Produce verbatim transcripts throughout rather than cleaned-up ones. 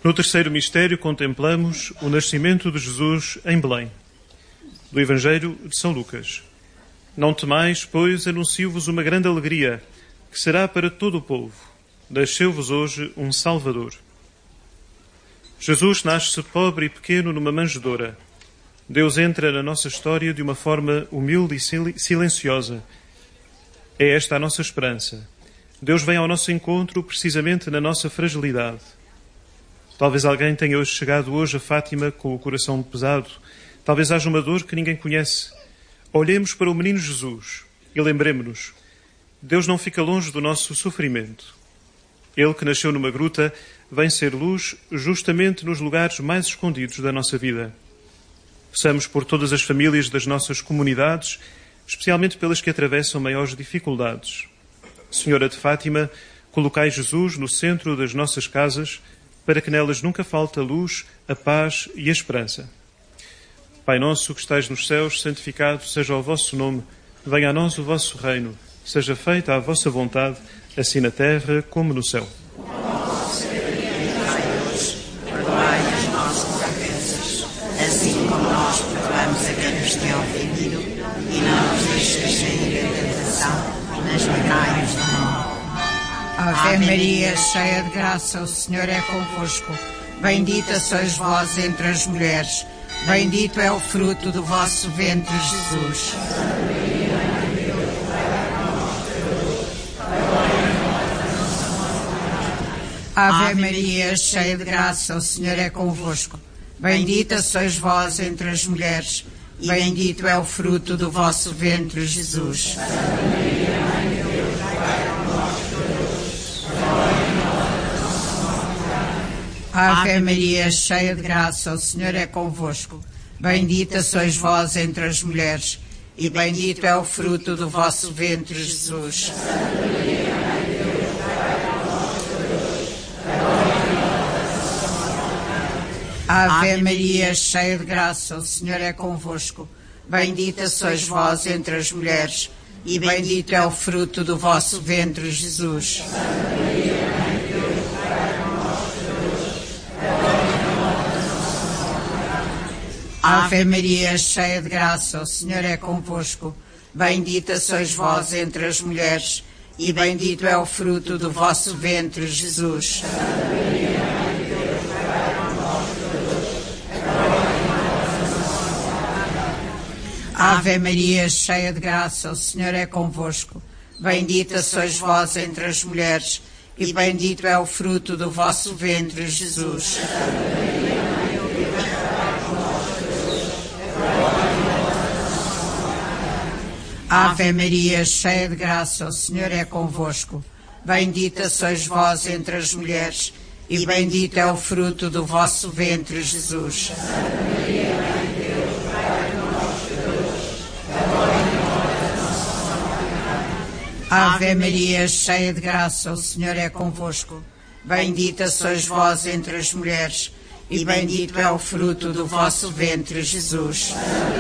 No terceiro mistério contemplamos o nascimento de Jesus em Belém. Do Evangelho de São Lucas. Não temais, pois anuncio-vos uma grande alegria, que será para todo o povo. Nasceu-vos hoje um Salvador. Jesus nasce pobre e pequeno numa manjedoura. Deus entra na nossa história de uma forma humilde e silenciosa. É esta a nossa esperança. Deus vem ao nosso encontro precisamente na nossa fragilidade. Talvez alguém tenha hoje chegado hoje a Fátima com o coração pesado. Talvez haja uma dor que ninguém conhece. Olhemos para o menino Jesus e lembremos-nos. Deus não fica longe do nosso sofrimento. Ele que nasceu numa gruta vem ser luz justamente nos lugares mais escondidos da nossa vida. Peçamos por todas as famílias das nossas comunidades, especialmente pelas que atravessam maiores dificuldades. Senhora de Fátima, colocai Jesus no centro das nossas casas, para que nelas nunca falte a luz, a paz e a esperança. Pai nosso que estais nos céus, santificado seja o vosso nome, venha a nós o vosso reino, seja feita a vossa vontade, assim na terra como no céu. Perdoai as nossas ofensas, assim como nós perdoamos a quem nos tem ofendido, e não nos deixes cair em tentação, mas livrai-nos do mal. Ave Maria, cheia de graça, o Senhor é convosco. Bendita sois vós entre as mulheres. Bendito é o fruto do vosso ventre, Jesus. Ave Maria, cheia de graça, o Senhor é convosco. Bendita sois vós entre as mulheres. Bendito é o fruto do vosso ventre, Jesus. Ave Maria, cheia de graça, o Senhor é convosco. Bendita sois vós entre as mulheres, e bendito é o fruto do vosso ventre, Jesus. Ave Maria, cheia de graça, o Senhor é convosco. Bendita sois vós entre as mulheres, e bendito é o fruto do vosso ventre, Jesus. Ave Maria, cheia de graça, o Senhor é convosco. Bendita sois vós entre as mulheres, e bendito é o fruto do vosso ventre, Jesus. Ave Maria, cheia de graça, o Senhor é convosco. Bendita sois vós entre as mulheres, e bendito é o fruto do vosso ventre, Jesus. Ave Maria, cheia de graça, o Senhor é convosco. Bendita sois vós entre as mulheres, e bendito é o fruto do vosso ventre, Jesus. Ave Maria, cheia de graça, o Senhor é convosco. Bendita sois vós entre as mulheres, e bendito é o fruto do vosso ventre, Jesus.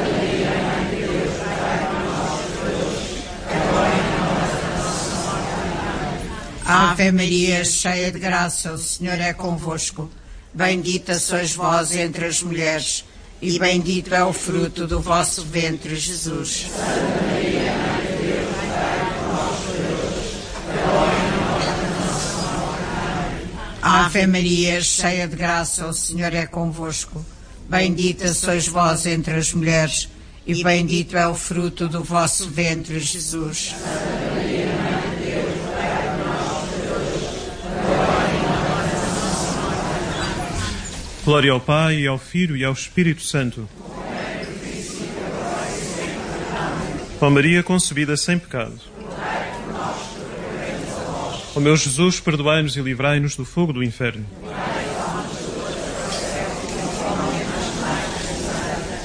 Ave Maria, cheia de graça, o Senhor é convosco. Bendita sois vós entre as mulheres, e bendito é o fruto do vosso ventre, Jesus. Ave Maria, cheia de graça, o Senhor é convosco. Bendita sois vós entre as mulheres, e bendito é o fruto do vosso ventre, Jesus. Glória ao Pai, e ao Filho e ao Espírito Santo. Ó Maria concebida sem pecado. Ó meu Jesus, perdoai-nos e livrai-nos do fogo do inferno.